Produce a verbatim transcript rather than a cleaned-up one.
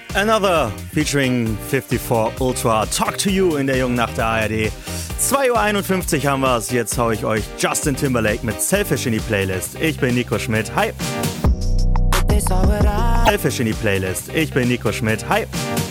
Another featuring fifty-four Ultra. Talk to You in der jungen Nacht der A R D. zwei Uhr einundfünfzig haben wir es. Jetzt hau ich euch Justin Timberlake mit Selfish in die Playlist. Ich bin Nico Schmidt. Hi. Selfish in die Playlist. Ich bin Nico Schmidt. Hi.